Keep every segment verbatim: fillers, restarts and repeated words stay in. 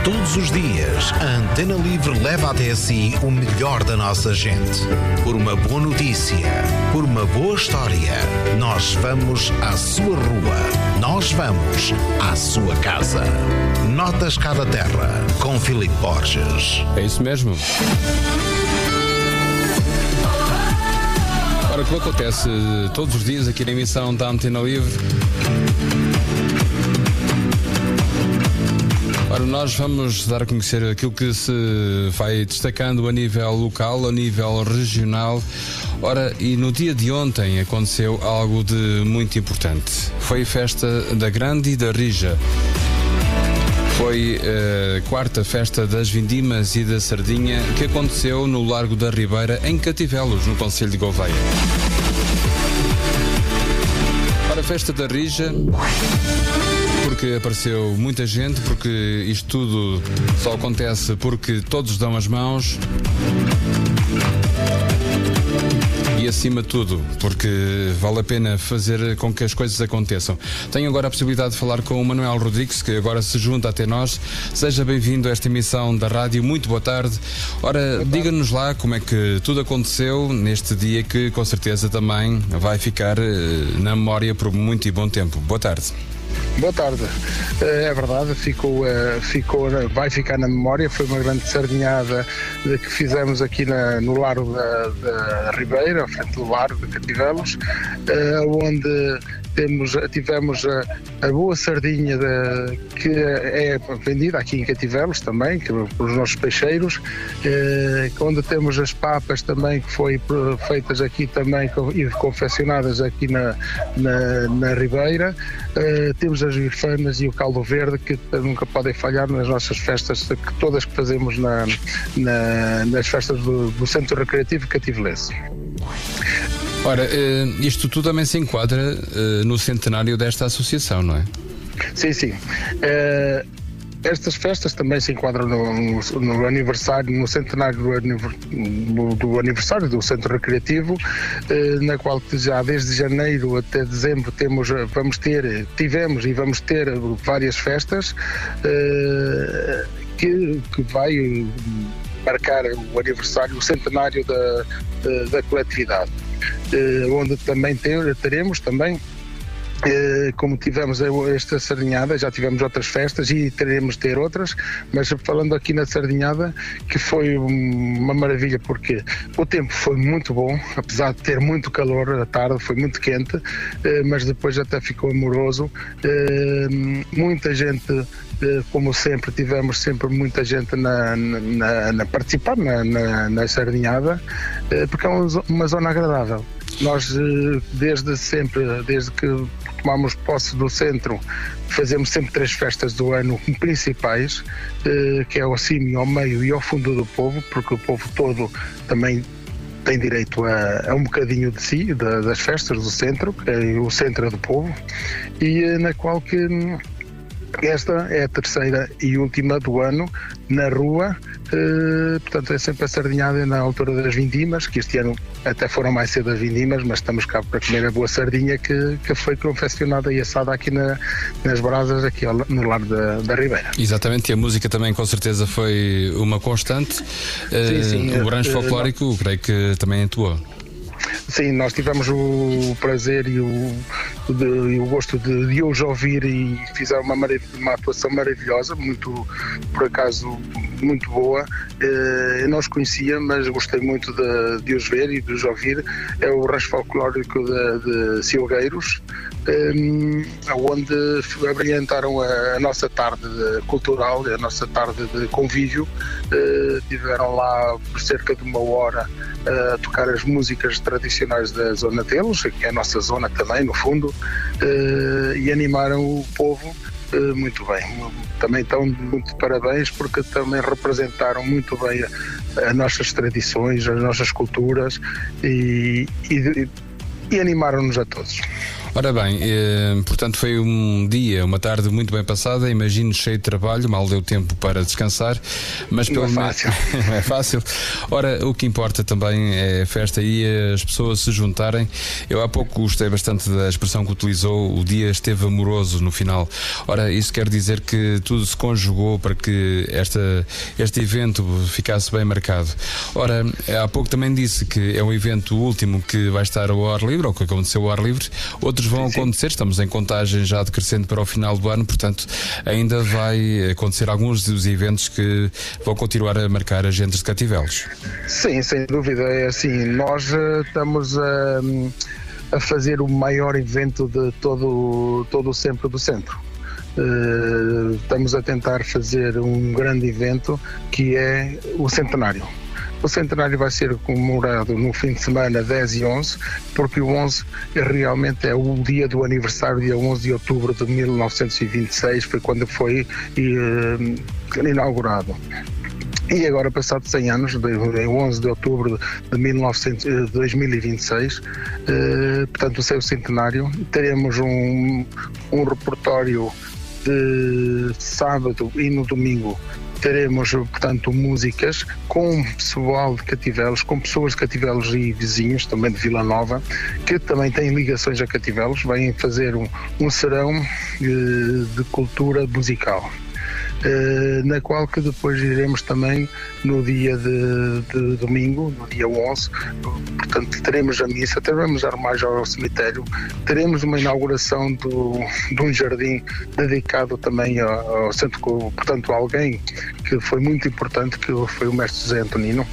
Todos os dias, a Antena Livre leva até si o melhor da nossa gente. Por uma boa notícia, por uma boa história, nós vamos à sua rua, nós vamos à sua casa. Notas Cada Terra, com Filipe Borges. É isso mesmo. Ora, o que acontece todos os dias aqui na emissão da Antena Livre? Ora, nós vamos dar a conhecer aquilo que se vai destacando a nível local, a nível regional. Ora, e no dia de ontem aconteceu algo de muito importante. Foi a festa da Grande e da Rija. Foi a quarta festa das Vindimas e da Sardinha que aconteceu no Largo da Ribeira, em Cativelos, no concelho de Gouveia. Ora, a festa da Rija, porque apareceu muita gente, porque isto tudo só acontece porque todos dão as mãos. E acima de tudo, porque vale a pena fazer com que as coisas aconteçam. Tenho agora a possibilidade de falar com o Manuel Rodrigues, que agora se junta até nós. Seja bem-vindo a esta emissão da rádio. Muito boa tarde. Ora, diga-nos lá como é que tudo aconteceu neste dia que com certeza também vai ficar na memória por muito e bom tempo. Boa tarde. Boa tarde. É verdade, ficou, ficou, vai ficar na memória. Foi uma grande sardinhada que fizemos aqui na, no Largo da, da Ribeira, à frente do Largo de Cativelos, onde temos, tivemos a, a boa sardinha de, que é vendida aqui em Cativelos também, que, pelos nossos peixeiros, eh, onde temos as papas também, que foi feitas aqui também e confeccionadas aqui na, na, na Ribeira. Eh, temos as bifanas e o caldo verde, que nunca podem falhar nas nossas festas, que todas que fazemos na, na, nas festas do, do Centro Recreativo Cativelense. Ora, isto tudo também se enquadra no centenário desta associação, não é? Sim, sim. Uh, estas festas também se enquadram no, no, no aniversário, no centenário do, do aniversário do Centro Recreativo, uh, na qual já desde janeiro até dezembro temos, vamos ter, tivemos e vamos ter várias festas uh, que, que vai marcar o aniversário, o centenário da, da, da coletividade. Uh, onde também ter, teremos também, uh, como tivemos esta sardinhada, já tivemos outras festas e teremos de ter outras, mas falando aqui na sardinhada, que foi uma maravilha, porque o tempo foi muito bom, apesar de ter muito calor à tarde, foi muito quente, uh, mas depois até ficou amoroso. Uh, muita gente, como sempre, tivemos sempre muita gente na, na, na participar na, na, na sardinhada, porque é uma zona agradável. Nós, desde sempre, desde que tomamos posse do centro, fazemos sempre três festas do ano principais, que é ao cimo, ao meio e ao fundo do povo, porque o povo todo também tem direito a, a um bocadinho de si, da, das festas do centro, que é o centro do povo, e na qual que esta é a terceira e última do ano na rua, eh, portanto é sempre a sardinhada na altura das vindimas, que este ano até foram mais cedo as vindimas, mas estamos cá para comer a boa sardinha que, que foi confeccionada e assada aqui na, nas brasas, aqui ao, no Largo da, da Ribeira. Exatamente, e a música também com certeza foi uma constante. Sim, sim, o Brancho Folclórico, uh, creio que também atuou. Sim, nós tivemos o prazer e o, de, e o gosto de, de hoje ouvir, e fizeram uma, uma atuação maravilhosa, muito, por acaso, muito boa. Eu não os conhecia, mas gostei muito de, de os ver e de os ouvir. É o Rancho Folclórico de, de Silgueiros, um, onde abrilhantaram a, a nossa tarde cultural, a nossa tarde de convívio. Uh, tiveram lá por cerca de uma hora a tocar as músicas tradicionais da zona deles, que é a nossa zona também, no fundo, uh, e animaram o povo uh, muito bem. Também estão muito de parabéns, porque também representaram muito bem as nossas tradições, as nossas culturas, e, e, e animaram-nos a todos. Ora bem, eh, portanto foi um dia, uma tarde muito bem passada, imagino cheio de trabalho, mal deu tempo para descansar, mas pelo menos... Não é fácil. Não é fácil. Ora, o que importa também é a festa e as pessoas se juntarem. Eu há pouco gostei bastante da expressão que utilizou, o dia esteve amoroso no final. Ora, isso quer dizer que tudo se conjugou para que esta, este evento ficasse bem marcado. Ora, há pouco também disse que é um evento último que vai estar ao ar livre, ou que aconteceu ao ar livre. Outros vão sim, acontecer, sim. Estamos em contagem já decrescente para o final do ano, portanto ainda vai acontecer alguns dos eventos que vão continuar a marcar agentes de Cativelos. Sim, sem dúvida. É assim, nós uh, estamos a, a fazer o maior evento de todo, todo o centro do centro. Uh, estamos a tentar fazer um grande evento que é o centenário. O centenário vai ser comemorado no fim de semana dez e onze, porque o onze realmente é o dia do aniversário, dia onze de outubro de mil novecentos e vinte e seis, foi quando foi uh, inaugurado. E agora, passados cem anos, em onze de outubro de mil novecentos, dois mil e vinte e seis, uh, portanto o seu centenário, teremos um, um repertório de sábado e no domingo. Teremos, portanto, músicas com pessoal de Cativelos, com pessoas de Cativelos e vizinhos, também de Vila Nova, que também têm ligações a Cativelos, vêm fazer um, um serão de, de cultura musical. Uh, na qual que depois iremos também no dia de, de domingo, no dia onze, portanto teremos a missa, teremos armais ao cemitério, teremos uma inauguração do, de um jardim dedicado também ao, ao centro, portanto alguém que foi muito importante, que foi o mestre José Antonino,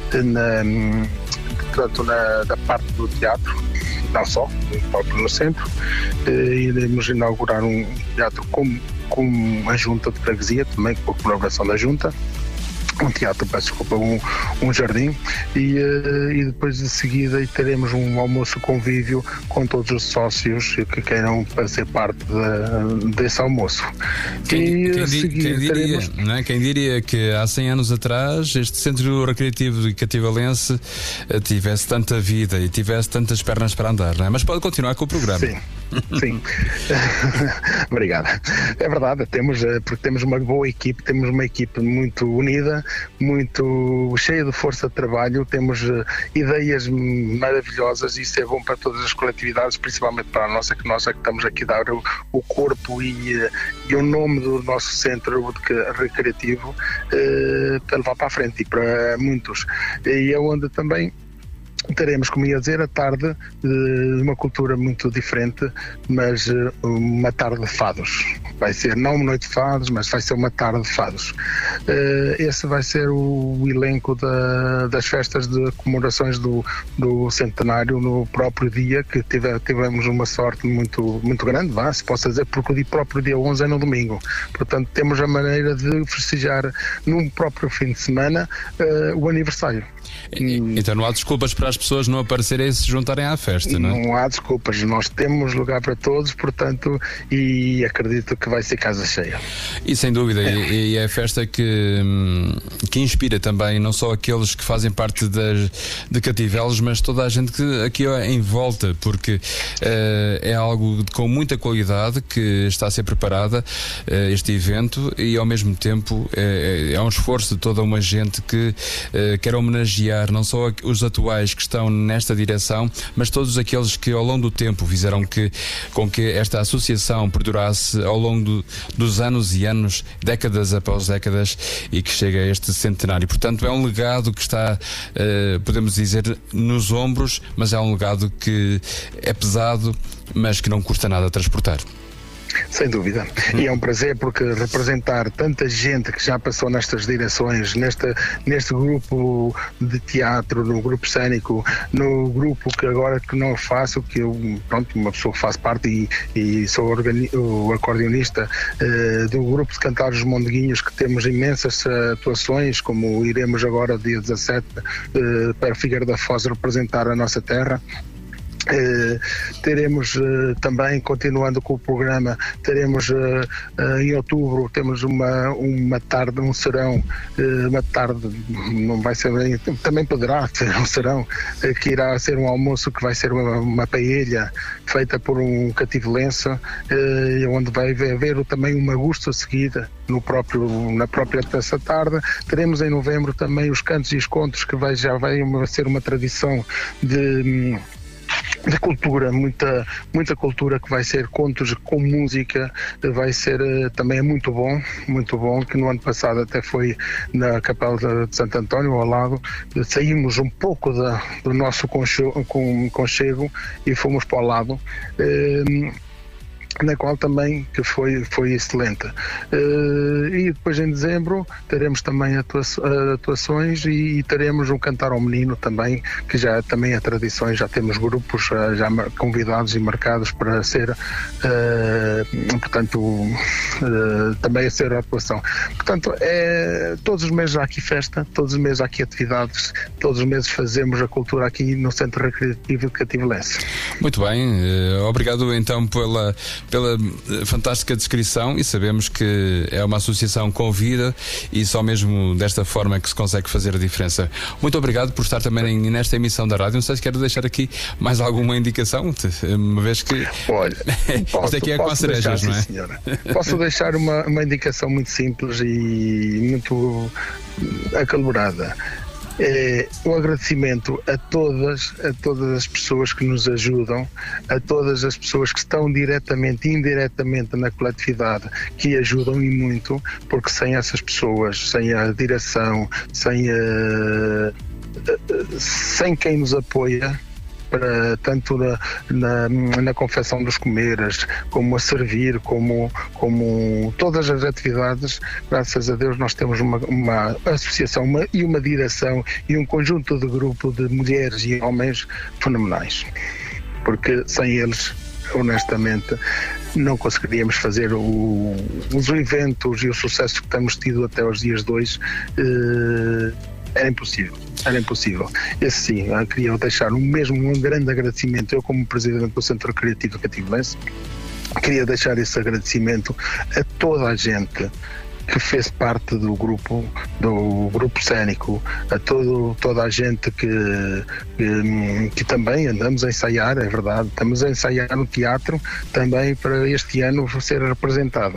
na, portanto na, da parte do teatro, não só, próprio no centro. Uh, iremos inaugurar um teatro com com a junta de freguesia, também com a colaboração da junta, um teatro, peço desculpa, um, um jardim, e, uh, e depois de seguida teremos um almoço convívio com todos os sócios que queiram fazer parte de, desse almoço. Quem, e quem, seguir, quem, diria, teremos... não é? Quem diria que há cem anos atrás este centro recreativo de Cativalense tivesse tanta vida e tivesse tantas pernas para andar, não é? Mas pode continuar com o programa. Sim. Sim, obrigado. É verdade, temos, porque temos uma boa equipe, temos uma equipe muito unida, muito cheia de força de trabalho, temos uh, ideias maravilhosas, e isso é bom para todas as coletividades, principalmente para a nossa, que nós é que estamos aqui a dar o, o corpo e, uh, e o nome do nosso centro recreativo uh, para levar para a frente e para muitos. E é onde também teremos, como ia dizer, a tarde de uma cultura muito diferente, mas uma tarde de fados. Vai ser não uma noite de fados, mas vai ser uma tarde de fados. Esse vai ser o elenco da, das festas de comemorações do, do centenário no próprio dia, que tive, tivemos uma sorte muito, muito grande, vá, se posso dizer, porque o dia, próprio dia onze é no domingo. Portanto, temos a maneira de festejar num próprio fim de semana uh, o aniversário. Então não há desculpas para as pessoas não aparecerem e se juntarem à festa, não é? Não há desculpas, nós temos lugar para todos, portanto, e acredito que vai ser casa cheia. E sem dúvida, é. e, e é a festa que, que inspira também não só aqueles que fazem parte das, de Cativelos, mas toda a gente que aqui em volta, porque uh, é algo com muita qualidade que está a ser preparada, uh, este evento, e ao mesmo tempo é, é um esforço de toda uma gente que uh, quer homenagear não só os atuais que estão nesta direção, mas todos aqueles que ao longo do tempo fizeram que, com que esta associação perdurasse ao longo do, dos anos e anos, décadas após décadas, e que chega a este centenário. Portanto, é um legado que está, uh, podemos dizer, nos ombros, mas é um legado que é pesado, mas que não custa nada a transportar. Sem dúvida, e é um prazer, porque representar tanta gente que já passou nestas direções, neste, neste grupo de teatro, no grupo cênico, no grupo que agora que não faço, que eu, pronto, uma pessoa que faz parte e, e sou organi- o acordeonista uh, do grupo de Cantares dos Mondeguinhos, que temos imensas uh, atuações, como iremos agora dia dezassete uh, para Figueira da Foz representar a nossa terra. Uh, teremos uh, também, continuando com o programa, teremos uh, uh, em outubro temos uma, uma tarde, um serão, uh, uma tarde, não vai ser bem, também poderá ser um serão, uh, que irá ser um almoço que vai ser uma, uma paella feita por um cativelense, uh, onde vai haver também um agosto a seguir no próprio, na própria terça tarde. Teremos em novembro também os cantos e os contos, que vai, já vai ser uma tradição de de cultura, muita, muita cultura, que vai ser contos com música, vai ser também é muito bom, muito bom, que no ano passado até foi na Capela de Santo António, ao lado, saímos um pouco da, do nosso conchego, conchego e fomos para o lado, na qual também que foi, foi excelente. Uh, e depois em dezembro teremos também atua atuações e, e teremos um cantar ao menino também, que já também é tradição, já temos grupos uh, já convidados e marcados para ser, uh, portanto, uh, também a ser a atuação. Portanto, é, todos os meses há aqui festa, todos os meses há aqui atividades, todos os meses fazemos a cultura aqui no Centro Recreativo de Cativelense. Muito bem, uh, obrigado então pela pela fantástica descrição, e sabemos que é uma associação com vida e só mesmo desta forma que se consegue fazer a diferença. Muito obrigado por estar também nesta emissão da rádio. Não sei se quero deixar aqui mais alguma indicação, uma vez que olha, posso, isto aqui é com as cerejas, não é? Sim, senhora. Posso deixar uma, uma indicação muito simples e muito acalorada. É, um agradecimento a todas, a todas as pessoas que nos ajudam, a todas as pessoas que estão diretamente e indiretamente na coletividade, que ajudam e muito, porque sem essas pessoas, sem a direção, sem, a, sem quem nos apoia, para, tanto na, na, na confecção dos comeres, como a servir, como, como todas as atividades, graças a Deus nós temos uma, uma associação uma, e uma direção e um conjunto de grupo de mulheres e homens fenomenais, porque sem eles, honestamente, não conseguiríamos fazer o, os eventos e o sucesso que temos tido até os dias de hoje. Eh, Era impossível, era impossível. Esse sim, eu queria deixar um mesmo um grande agradecimento, eu como Presidente do Centro Recreativo Cativelense, queria deixar esse agradecimento a toda a gente que fez parte do grupo, do grupo cénico, a todo, toda a gente que, que, que também andamos a ensaiar, é verdade, estamos a ensaiar no teatro também para este ano ser representado.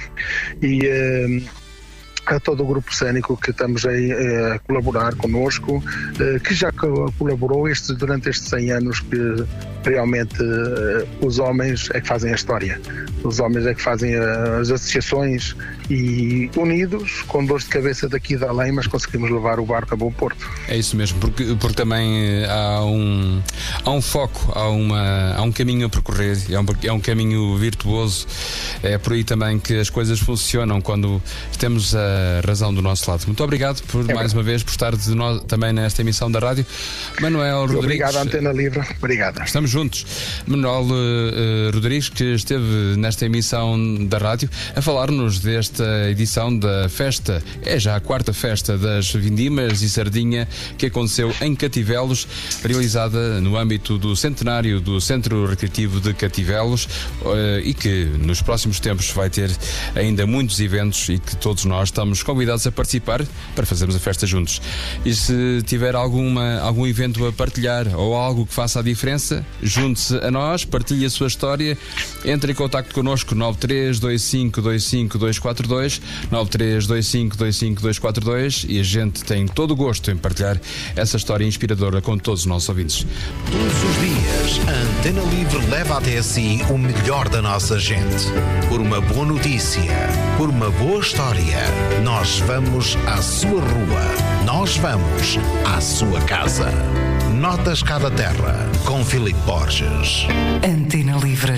E uh, a todo o grupo cénico que estamos aí a colaborar connosco, que já colaborou estes, durante estes cem anos, que realmente os homens é que fazem a história. Os homens é que fazem as associações e unidos, com dores de cabeça daqui e da além, mas conseguimos levar o barco a bom porto. É isso mesmo, porque, porque também há um, há um foco, há, uma, há um caminho a percorrer, é um, é um caminho virtuoso. É por aí também que as coisas funcionam, quando temos a razão do nosso lado. Muito obrigado por, é mais bem. uma vez, por estar de nós, também nesta emissão da rádio. Manuel Rodrigues. Obrigado, Antena Livre. Obrigado. Estamos juntos. Manuel uh, Rodrigues, que esteve nesta emissão da rádio a falar-nos desta edição da festa, é já a quarta festa das Vindimas e Sardinha, que aconteceu em Cativelos, realizada no âmbito do centenário do Centro Recreativo de Cativelos, uh, e que nos próximos tempos vai ter ainda muitos eventos e que todos nós estamos convidados a participar para fazermos a festa juntos. E se tiver alguma, algum evento a partilhar ou algo que faça a diferença, junte-se a nós, partilhe a sua história, entre em contacto connosco nove três dois cinco dois cinco dois quatro dois, nove três dois cinco dois cinco dois quatro dois, e a gente tem todo o gosto em partilhar essa história inspiradora com todos os nossos ouvintes. Todos os dias, a Antena Livre leva até si o melhor da nossa gente. Por uma boa notícia, por uma boa história, nós vamos à sua rua, nós vamos à sua casa. Notas Cada Terra, com Filipe Borges. Antena Livre.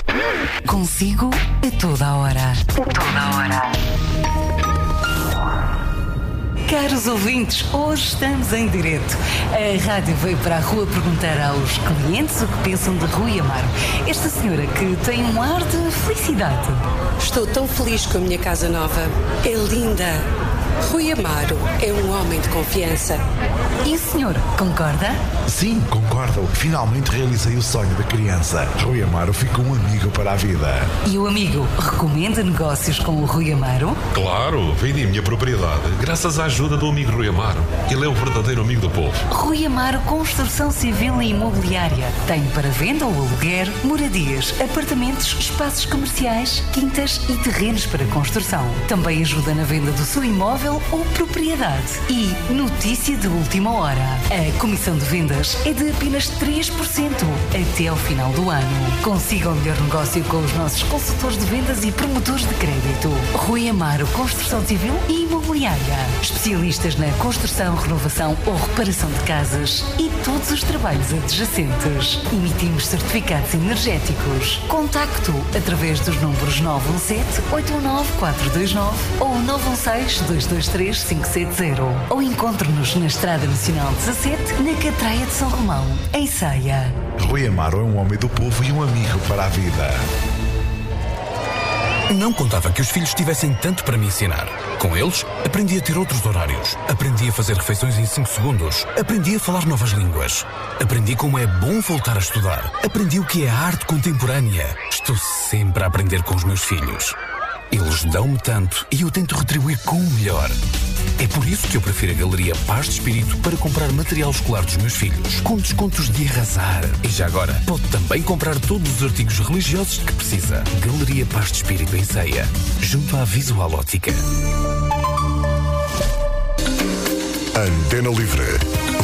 Consigo a toda a hora. A toda a hora. Caros ouvintes, hoje estamos em direto. A rádio veio para a rua perguntar aos clientes o que pensam de Rui Amaro. Esta senhora que tem um ar de felicidade. Estou tão feliz com a minha casa nova. É linda. Rui Amaro é um homem de confiança. E o senhor, concorda? Sim, concordo. Finalmente realizei o sonho da criança. Rui Amaro ficou um amigo para a vida. E o amigo recomenda negócios com o Rui Amaro? Claro, vendi a minha propriedade graças à ajuda do amigo Rui Amaro. Ele é o verdadeiro amigo do povo. Rui Amaro Construção Civil e Imobiliária. Tem para venda ou aluguer moradias, apartamentos, espaços comerciais, quintas e terrenos para construção. Também ajuda na venda do seu imóvel ou propriedade. E notícia de última hora. A comissão de vendas é de apenas três por cento até ao final do ano. Consiga o melhor negócio com os nossos consultores de vendas e promotores de crédito. Rui Amaro Construção Civil e Imobiliária. Especialistas na construção, renovação ou reparação de casas e todos os trabalhos adjacentes. Emitimos certificados energéticos. Contacto através dos números nove um sete, oito um nove, quatro dois nove ou nove um seis, dois dois três, cinco sete zero. Ou encontre-nos na Estrada Nacional dezassete, na Catraia de São Romão, em Ceia. Rui Amaro é um homem do povo e um amigo para a vida. Não contava que os filhos tivessem tanto para me ensinar. Com eles, aprendi a ter outros horários. Aprendi a fazer refeições em cinco segundos. Aprendi a falar novas línguas. Aprendi como é bom voltar a estudar. Aprendi o que é a arte contemporânea. Estou sempre a aprender com os meus filhos. Eles dão-me tanto e eu tento retribuir com o melhor. É por isso que eu prefiro a Galeria Paz de Espírito para comprar material escolar dos meus filhos, com descontos de arrasar. E já agora, pode também comprar todos os artigos religiosos que precisa. Galeria Paz de Espírito em Ceia, junto à Visual Ótica. Antena Livre.